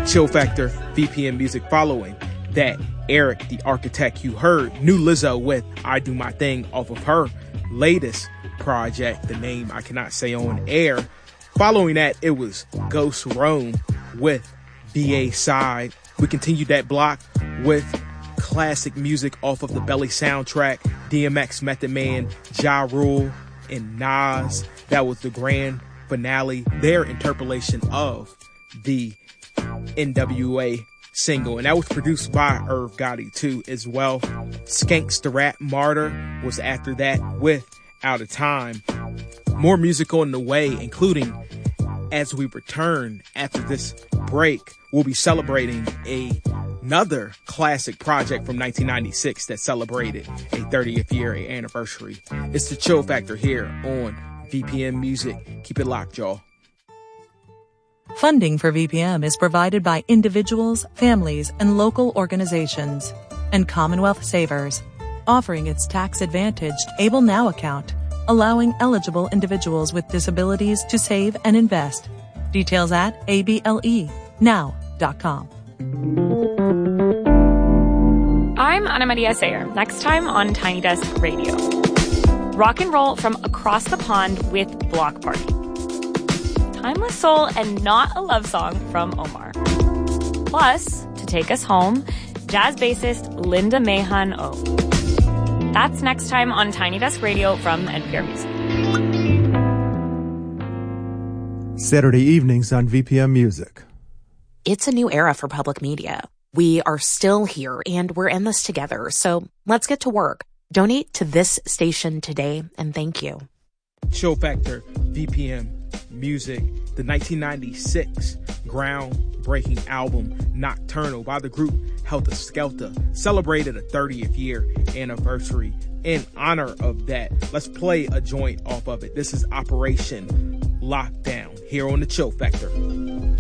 Chill Factor, VPM Music. Following that, Eric the Architect. You heard new Lizzo with I Do My Thing off of her latest project, the name I cannot say on air. Following that, it was Ghost Rome with BA Side. We continued that block with classic music off of the Belly soundtrack, DMX, Method Man, Ja Rule, and Nas. That was the grand finale, their interpolation of the NWA single, and that was produced by Irv Gotti too as well. Skanks the Rap Martyr was after that with Out of Time. More music on the way, including as we return after this break, we'll be celebrating another classic project from 1996 that celebrated a 30th year anniversary. It's the Chill Factor here on VPM Music. Keep it locked, y'all. Funding for VPM is provided by individuals, families, and local organizations, and Commonwealth Savers, offering its tax-advantaged Able Now account, allowing eligible individuals with disabilities to save and invest. Details at ableNow.com. I'm Ana Maria Sayer. Next time on Tiny Desk Radio. Rock and roll from across the pond with Block Party. Timeless soul and not a love song from Omar. Plus, to take us home, jazz bassist Linda Mahon-O. That's next time on Tiny Desk Radio from NPR Music. Saturday evenings on VPM Music. It's a new era for public media. We are still here and we're in this together, so let's get to work. Donate to this station today, and thank you. Chill Factor, VPM Music, the 1996 groundbreaking album Nocturnal by the group Helter Skelter celebrated a 30th year anniversary. In honor of that, let's play a joint off of it. This is Operation Lockdown here on the Chill Factor.